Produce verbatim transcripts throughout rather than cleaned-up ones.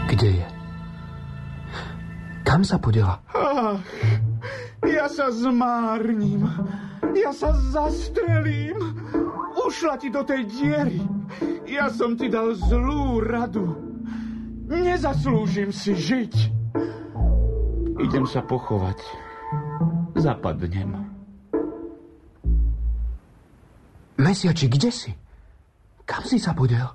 Kde je? Kam sa podela? Ach, ja sa zmárnim. Ja sa zastrelím. Ušla ti do tej diery. Ja som ti dal zlú radu. Nezaslúžim si žiť. Idem sa pochovať. Zapadnem. Mesiači, kde si? Kam si sa podel?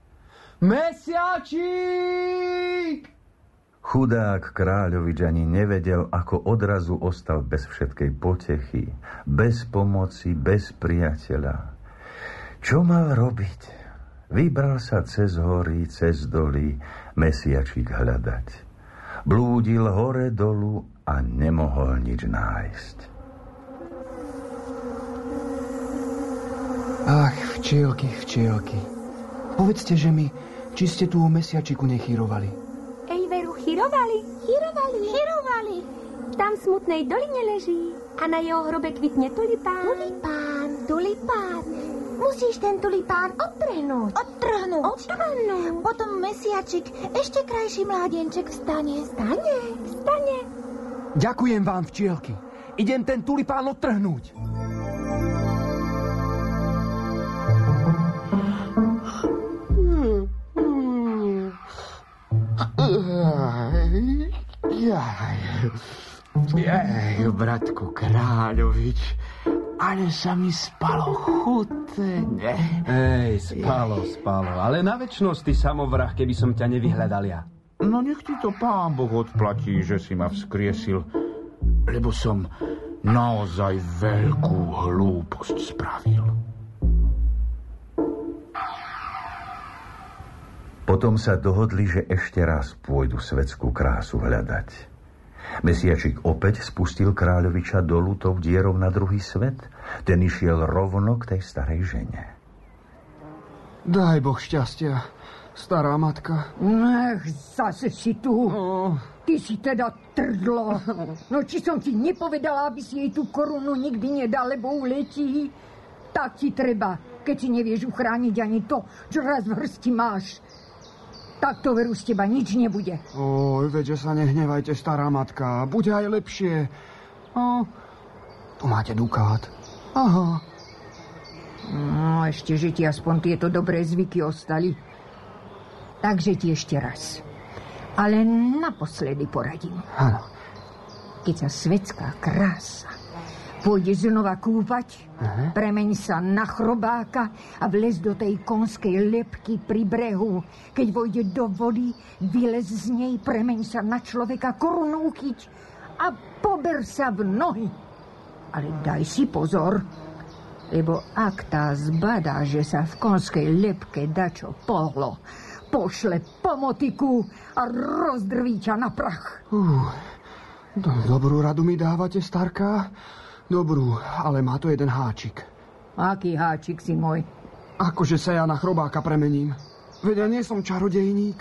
Mesiačík! Chudák kráľovič ani nevedel, ako odrazu ostal bez všetkej potechy, bez pomoci, bez priateľa. Čo mal robiť? Vybral sa cez hory, cez doly, Mesiačík hľadať. Blúdil hore dolu a nemohol nič nájsť. Ach, včielky, včielky. Povedzte, že mi, či ste tu o Mesiačiku nechyrovali. Chyrovali, chyrovali, chyrovali. Tam v smutnej doline leží a na jeho hrobe kvitne tulipán. Tulipán, tulipán. Musíš ten tulipán odtrhnúť. Odtrhnúť. Odtrhnúť. Potom Mesiačik, ešte krajší mládenček vstane. Vstane, vstane. Ďakujem vám, včielky. Idem ten tulipán odtrhnúť. Jaj, jaj, bratku kráľovič, ale sa mi spalo chutne. Ej, spalo, spalo, ale na večnosť ty samovrah, keby som ťa nevyhľadal ja. No nech ti to Pán Boh odplatí, že si ma vzkriesil, lebo som naozaj veľkú hlúposť spravil. Potom sa dohodli, že ešte raz pôjdu svetskú krásu hľadať. Mesiačik opäť spustil kráľoviča dolu tou dierou na druhý svet. Ten išiel rovno k tej starej žene. Daj Boh šťastia, stará matka. Ech, zase si tu. Oh. Ty si teda trdlo. No či som ti nepovedala, aby si jej tú korunu nikdy nedal, lebo uletí? Tak ti treba, keď si nevieš uchrániť ani to, čo raz v hrsti máš. Tak to veru z teba nič nebude. Oj, veď, že sa nehnevajte, stará matka. Bude aj lepšie. O, tu máte dukát. Aha. No, ešte, že ti aspoň tieto dobré zvyky ostali. Takže ti ešte raz. Ale naposledy poradím. Áno. Keď sa svetská krása pôjde znova kúpať, uh-huh. premeň sa na chrobáka a vlez do tej konskej lepky pri brehu. Keď vojde do vody, vylez z nej, premeň sa na človeka, korunu uchyť a pober sa v nohy. Ale daj si pozor, lebo ak tá zbadá, že sa v konskej lepke dačo pohlo, pošle po motiku a rozdrví ťa na prach. Uh, do, dobrú radu mi dávate, starka. Dobrú, ale má to jeden háčik. Aký háčik si môj? Akože sa ja na chrobáka premením. Veď ja nie som čarodejník.